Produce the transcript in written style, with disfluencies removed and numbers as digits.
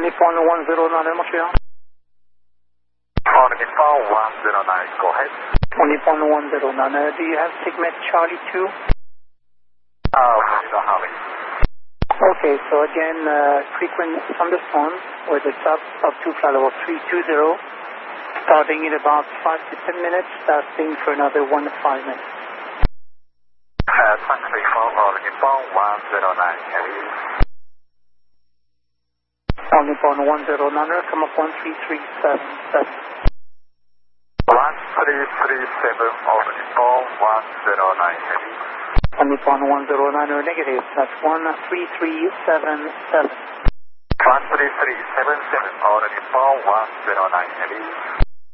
Nippon 109, Montreal. On Nippon 109, go ahead. On Nippon 109, do you have Sigmet Charlie 2? We don't have it. Okay, so again, frequent thunderstorms with a top up to flight level 320, starting in about 5 to 10 minutes, lasting for another 1 to 5 minutes. Taxi for Nippon 109, heavy. On Nippon 109, come up 1337. 1337 on Nippon 109, heavy. On Nippon 109, negative, that's 13377. 13377 on Nippon 109, heavy.